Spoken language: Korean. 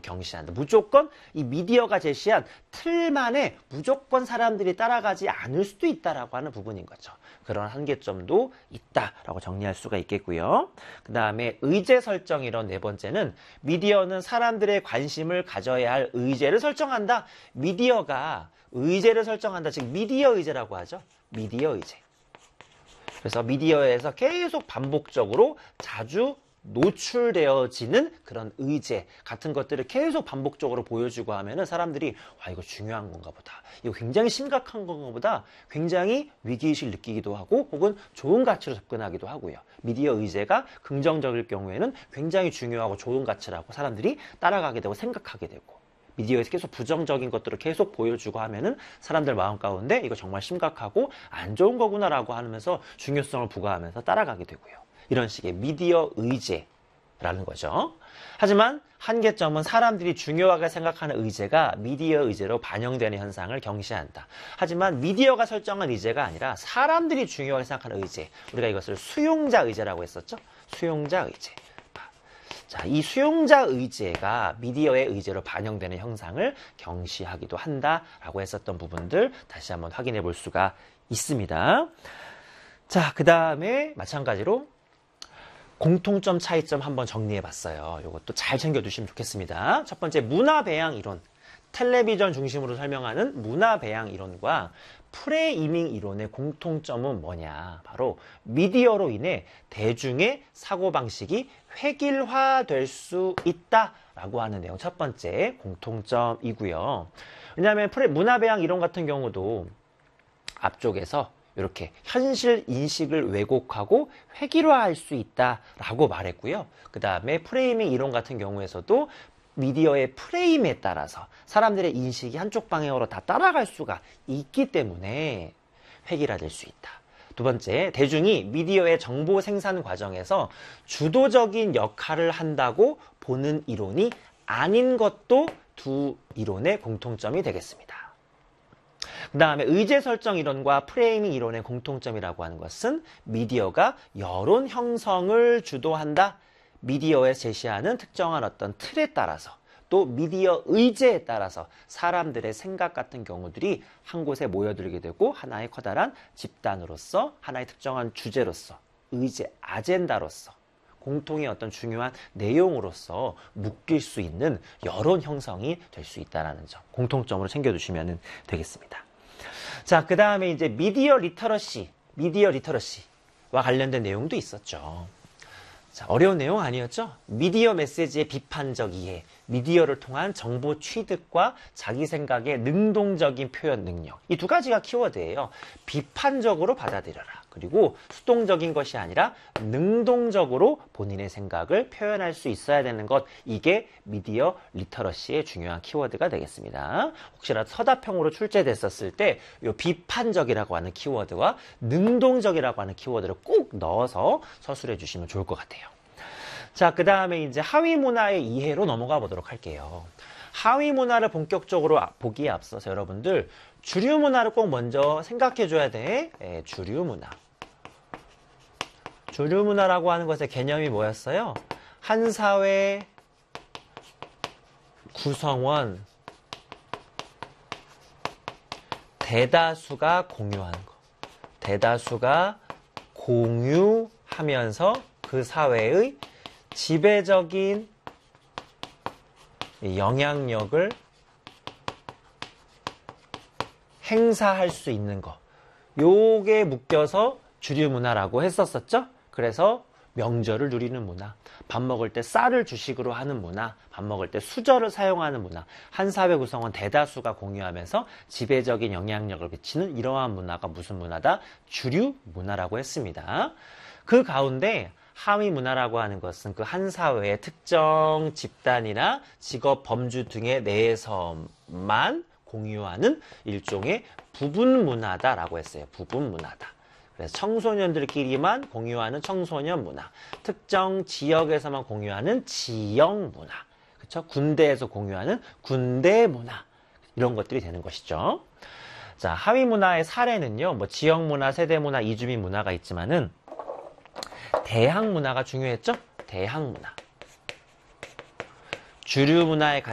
경시한다. 무조건 이 미디어가 제시한 틀만에 무조건 사람들이 따라가지 않을 수도 있다라고 하는 부분인 거죠. 그런 한계점도 있다라고 정리할 수가 있겠고요. 그 다음에 의제 설정 이론 네 번째는 미디어는 사람들의 관심을 가져야 할 의제를 설정한다. 미디어가 의제를 설정한다. 즉 미디어 의제라고 하죠. 미디어 의제. 그래서 미디어에서 계속 반복적으로 자주 노출되어지는 그런 의제 같은 것들을 계속 반복적으로 보여주고 하면은 사람들이 와 이거 중요한 건가 보다. 이거 굉장히 심각한 건가 보다. 굉장히 위기의식을 느끼기도 하고 혹은 좋은 가치로 접근하기도 하고요. 미디어 의제가 긍정적일 경우에는 굉장히 중요하고 좋은 가치라고 사람들이 따라가게 되고 생각하게 되고 미디어에서 계속 부정적인 것들을 계속 보여주고 하면은 사람들 마음 가운데 이거 정말 심각하고 안 좋은 거구나라고 하면서 중요성을 부과하면서 따라가게 되고요. 이런 식의 미디어 의제라는 거죠. 하지만 한계점은 사람들이 중요하게 생각하는 의제가 미디어 의제로 반영되는 현상을 경시한다. 하지만 미디어가 설정한 의제가 아니라 사람들이 중요하게 생각하는 의제. 우리가 이것을 수용자 의제라고 했었죠. 수용자 의제. 자, 이 수용자 의제가 미디어의 의제로 반영되는 형상을 경시하기도 한다라고 했었던 부분들 다시 한번 확인해 볼 수가 있습니다. 자, 그 다음에 마찬가지로 공통점, 차이점 한번 정리해 봤어요. 이것도 잘 챙겨두시면 좋겠습니다. 첫 번째, 문화 배양 이론. 텔레비전 중심으로 설명하는 문화 배양 이론과 프레이밍 이론의 공통점은 뭐냐? 바로 미디어로 인해 대중의 사고방식이 획일화될 수 있다라고 하는 내용. 첫 번째 공통점이고요. 왜냐하면 문화 배양 이론 같은 경우도 앞쪽에서 이렇게 현실 인식을 왜곡하고 획일화할 수 있다라고 말했고요. 그 다음에 프레이밍 이론 같은 경우에서도 미디어의 프레임에 따라서 사람들의 인식이 한쪽 방향으로 다 따라갈 수가 있기 때문에 획일화될 수 있다. 두 번째, 대중이 미디어의 정보 생산 과정에서 주도적인 역할을 한다고 보는 이론이 아닌 것도 두 이론의 공통점이 되겠습니다. 그 다음에 의제 설정 이론과 프레이밍 이론의 공통점이라고 하는 것은 미디어가 여론 형성을 주도한다. 미디어에 제시하는 특정한 어떤 틀에 따라서 또 미디어 의제에 따라서 사람들의 생각 같은 경우들이 한 곳에 모여들게 되고 하나의 커다란 집단으로서 하나의 특정한 주제로서 의제, 아젠다로서 공통의 어떤 중요한 내용으로서 묶일 수 있는 여론 형성이 될 수 있다는 점 공통점으로 챙겨두시면 되겠습니다. 자, 그 다음에 이제 미디어 리터러시와 관련된 내용도 있었죠. 자, 어려운 내용 아니었죠? 미디어 메시지의 비판적 이해, 미디어를 통한 정보 취득과 자기 생각의 능동적인 표현 능력. 이 두 가지가 키워드예요. 비판적으로 받아들여라. 그리고 수동적인 것이 아니라 능동적으로 본인의 생각을 표현할 수 있어야 되는 것. 이게 미디어 리터러시의 중요한 키워드가 되겠습니다. 혹시라도 서답형으로 출제됐었을 때 이 비판적이라고 하는 키워드와 능동적이라고 하는 키워드를 꼭 넣어서 서술해 주시면 좋을 것 같아요. 자, 그 다음에 이제 하위 문화의 이해로 넘어가 보도록 할게요. 하위 문화를 본격적으로 보기에 앞서서 여러분들 주류 문화를 꼭 먼저 생각해 줘야 돼. 네, 주류 문화. 주류 문화라고 하는 것의 개념이 뭐였어요? 한 사회 구성원 대다수가 공유하는 거. 대다수가 공유하면서 그 사회의 지배적인 영향력을 행사할 수 있는 거. 요게 묶여서 주류 문화라고 했었었죠? 그래서 명절을 누리는 문화, 밥 먹을 때 쌀을 주식으로 하는 문화, 밥 먹을 때 수저를 사용하는 문화, 한 사회 구성원 대다수가 공유하면서 지배적인 영향력을 미치는 이러한 문화가 무슨 문화다? 주류 문화라고 했습니다. 그 가운데 하위 문화라고 하는 것은 그 한 사회의 특정 집단이나 직업, 범주 등의 내에서만 공유하는 일종의 부분 문화다라고 했어요. 부분 문화다. 그래서 청소년들끼리만 공유하는 청소년 문화, 특정 지역에서만 공유하는 지역 문화, 그렇죠? 군대에서 공유하는 군대 문화, 이런 것들이 되는 것이죠. 자, 하위 문화의 사례는요, 뭐 지역 문화, 세대 문화, 이주민 문화가 있지만은 대항 문화가 중요했죠? 대항 문화. 주류 문화의